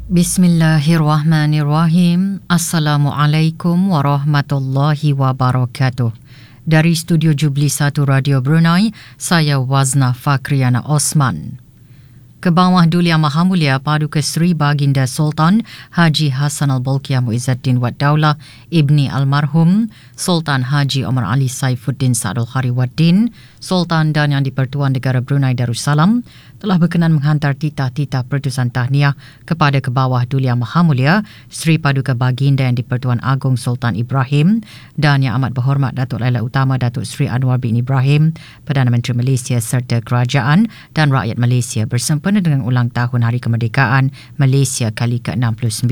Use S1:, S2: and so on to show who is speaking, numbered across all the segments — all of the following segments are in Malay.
S1: Bismillahirrahmanirrahim. Assalamualaikum warahmatullahi wabarakatuh. Dari Studio Jubli 1 Radio Brunei, saya Wazna Fakriana Osman. Kebawah Duli Yang Maha Mulia Paduka Seri Baginda Sultan Haji Hassan Al-Bolkiah Muizzuddin Wad Daulah Ibni Almarhum Sultan Haji Omar Ali Saifuddin Sa'adul Hari Waddin, Sultan dan Yang di-Pertuan Negara Brunei Darussalam telah berkenan menghantar titah-titah pertusan tahniah kepada Kebawah Duli Yang Maha Mulia Seri Paduka Baginda Yang di-Pertuan Agong Sultan Ibrahim dan Yang Amat Berhormat Datuk Laila Utama Datuk Seri Anwar bin Ibrahim, Perdana Menteri Malaysia serta kerajaan dan rakyat Malaysia bersempena dengan ulang tahun Hari Kemerdekaan Malaysia kali ke-69.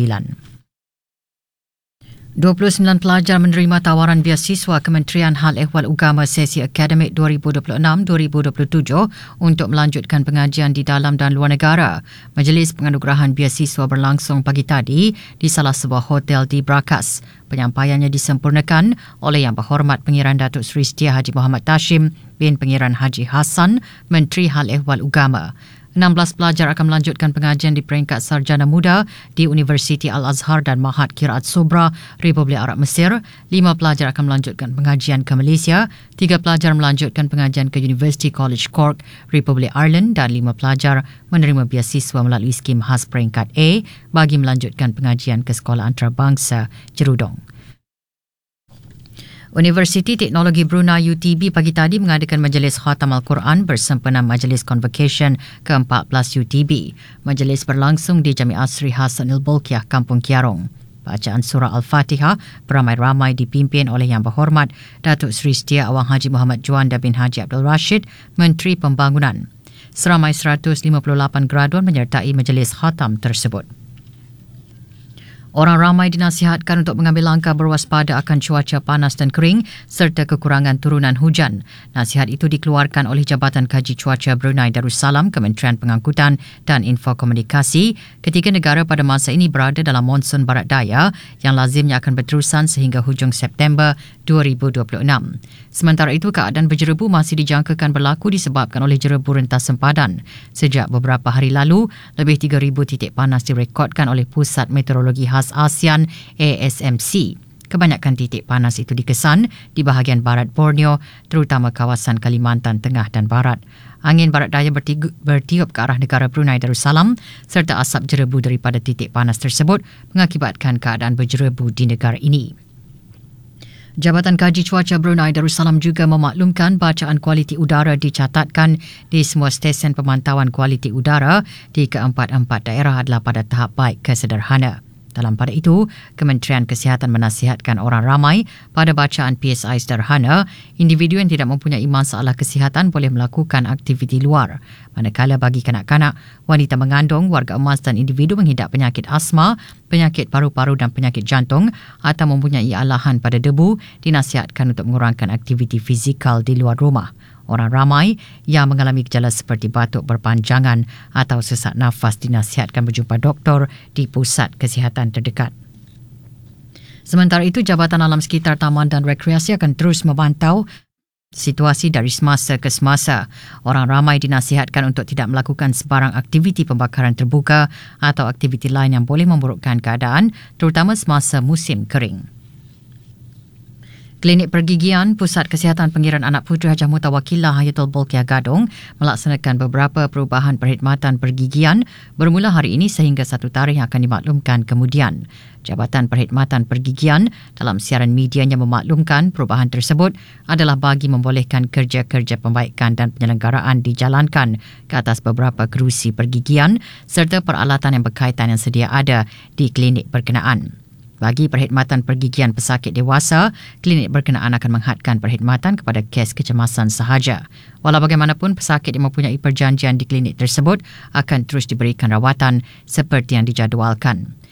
S1: 29 pelajar menerima tawaran beasiswa Kementerian Hal Ehwal Ugama sesi akademik 2026-2027 untuk melanjutkan pengajian di dalam dan luar negara. Majlis penganugerahan beasiswa berlangsung pagi tadi di salah sebuah hotel di Brakas. Penyampaiannya disempurnakan oleh Yang Berhormat Pengiran Datuk Seri Setia Haji Muhammad Tashim bin Pengiran Haji Hassan, Menteri Hal Ehwal Ugama. 16 pelajar akan melanjutkan pengajian di peringkat sarjana muda di Universiti Al-Azhar dan Mahat Qiraat Subra, Republik Arab Mesir. 5 pelajar akan melanjutkan pengajian ke Malaysia. 3 pelajar melanjutkan pengajian ke University College Cork, Republik Ireland dan 5 pelajar menerima beasiswa melalui skim khas peringkat A bagi melanjutkan pengajian ke Sekolah Antarabangsa Jerudong. Universiti Teknologi Brunei UTB pagi tadi mengadakan majlis khatam Al-Quran bersempena Majlis Convocation ke-14 UTB. Majlis berlangsung di Jamiah Sri Hassan Al-Bolkiah, Kampung Kiarong. Bacaan surah Al-Fatihah beramai-ramai dipimpin oleh Yang Berhormat Datuk Seri Setia Awang Haji Muhammad Juanda bin Haji Abdul Rashid, Menteri Pembangunan. Seramai 158 graduan menyertai majlis khatam tersebut. Orang ramai dinasihatkan untuk mengambil langkah berwaspada akan cuaca panas dan kering serta kekurangan turunan hujan. Nasihat itu dikeluarkan oleh Jabatan Kaji Cuaca Brunei Darussalam, Kementerian Pengangkutan dan Infokomunikasi ketika negara pada masa ini berada dalam monsun barat daya yang lazimnya akan berterusan sehingga hujung September 2026. Sementara itu, keadaan berjerebu masih dijangkakan berlaku disebabkan oleh jerebu rentas sempadan. Sejak beberapa hari lalu, lebih 3,000 titik panas direkodkan oleh Pusat Meteorologi Khas ASEAN ASMC. Kebanyakan titik panas itu dikesan di bahagian barat Borneo, terutama kawasan Kalimantan Tengah dan Barat. Angin barat daya bertiup ke arah negara Brunei Darussalam serta asap jerebu daripada titik panas tersebut mengakibatkan keadaan berjerebu di negara ini. Jabatan Kaji Cuaca Brunei Darussalam juga memaklumkan bacaan kualiti udara dicatatkan di semua stesen pemantauan kualiti udara di keempat-empat daerah adalah pada tahap baik ke sederhana. Dalam pada itu, Kementerian Kesihatan menasihatkan orang ramai pada bacaan PSI sederhana, individu yang tidak mempunyai masalah kesihatan boleh melakukan aktiviti luar. Manakala bagi kanak-kanak, wanita mengandung, warga emas dan individu mengidap penyakit asma, penyakit paru-paru dan penyakit jantung atau mempunyai alahan pada debu, dinasihatkan untuk mengurangkan aktiviti fizikal di luar rumah. Orang ramai yang mengalami gejala seperti batuk berpanjangan atau sesak nafas dinasihatkan berjumpa doktor di pusat kesihatan terdekat. Sementara itu, Jabatan Alam Sekitar, Taman dan Rekreasi akan terus memantau situasi dari semasa ke semasa. Orang ramai dinasihatkan untuk tidak melakukan sebarang aktiviti pembakaran terbuka atau aktiviti lain yang boleh memburukkan keadaan, terutama semasa musim kering. Klinik Pergigian Pusat Kesihatan Pengiran Anak Putera Hajah Mutawakilah Hayatul Bolkiah Gadong melaksanakan beberapa perubahan perkhidmatan pergigian bermula hari ini sehingga 1 tarikh yang akan dimaklumkan kemudian. Jabatan Perkhidmatan Pergigian dalam siaran medianya memaklumkan perubahan tersebut adalah bagi membolehkan kerja-kerja pembaikan dan penyelenggaraan dijalankan ke atas beberapa kerusi pergigian serta peralatan yang berkaitan yang sedia ada di klinik berkenaan. Bagi perkhidmatan pergigian pesakit dewasa, klinik berkenaan akan menghadkan perkhidmatan kepada kes kecemasan sahaja. Walau bagaimanapun, pesakit yang mempunyai perjanjian di klinik tersebut akan terus diberikan rawatan seperti yang dijadualkan.